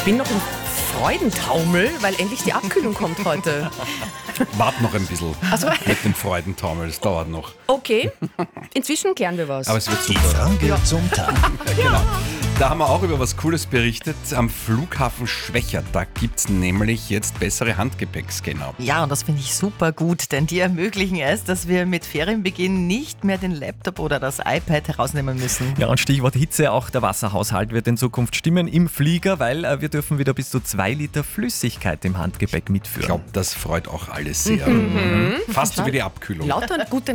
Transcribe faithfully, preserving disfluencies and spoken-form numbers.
bin noch im Freudentaumel, weil endlich die Abkühlung kommt heute. Wart noch ein bisschen Also, mit dem Freudentaumel, es dauert noch. okay, inzwischen klären wir was. Aber es wird Die super. Frage zum Tag. Genau. Da haben wir auch über was Cooles berichtet. Am Flughafen Schwächert, da gibt es nämlich jetzt bessere Handgepäckscanner. Ja, und das finde ich super gut, denn die ermöglichen es, dass wir mit Ferienbeginn nicht mehr den Laptop oder das iPad herausnehmen müssen. Ja, und Stichwort Hitze, auch der Wasserhaushalt wird in Zukunft stimmen im Flieger, weil äh, wir dürfen wieder bis zu zwei Liter Flüssigkeit im Handgepäck mitführen. Ich glaube, das freut auch alle sehr. Mhm. Fast so wie die Abkühlung. Lauter gute